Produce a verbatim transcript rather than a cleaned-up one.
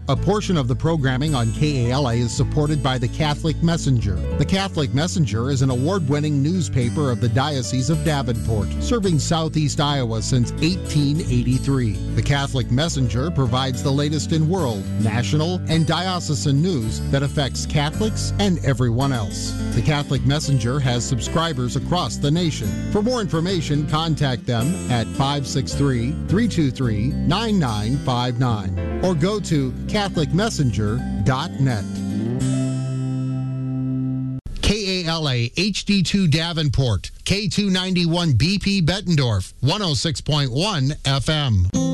A portion of the programming on K A L A is supported by the Catholic Messenger. The Catholic Messenger is an award-winning newspaper of the Diocese of Davenport, serving southeast Iowa since eighteen eighty-three. The Catholic Messenger provides the latest in world, national, and diocesan news that affects Catholics and everyone else. The Catholic Messenger has subscribers across the nation. For more information, contact them at five six three, three two three, nine nine five nine or go to catholic messenger dot net. K A L A H D two Davenport, K two ninety-one B P Bettendorf, one oh six point one F M.